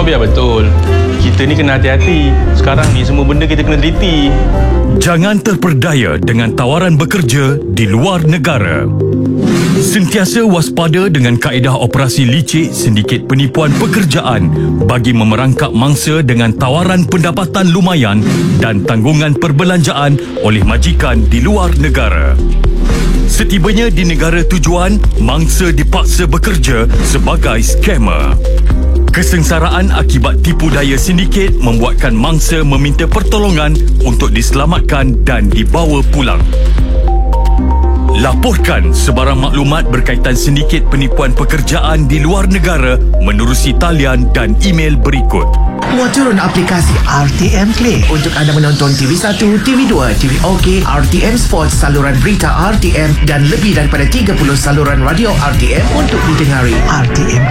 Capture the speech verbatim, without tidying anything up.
Oh, biar betul. Kita ni kena hati-hati. Sekarang ni semua benda kita kena teliti. Jangan terperdaya dengan tawaran bekerja di luar negara. Sentiasa waspada dengan kaedah operasi licik sindiket penipuan pekerjaan bagi memerangkap mangsa dengan tawaran pendapatan lumayan dan tanggungan perbelanjaan oleh majikan di luar negara. Setibanya di negara tujuan, mangsa dipaksa bekerja sebagai skamer. Kesengsaraan akibat tipu daya sindiket membuatkan mangsa meminta pertolongan untuk diselamatkan dan dibawa pulang. Laporkan sebarang maklumat berkaitan sindiket penipuan pekerjaan di luar negara menerusi talian dan email berikut. Muat turun aplikasi R T M Play untuk anda menonton T V satu, T V dua, T V OK, R T M Sports, saluran berita R T M dan lebih daripada tiga puluh saluran radio R T M untuk didengari. R T M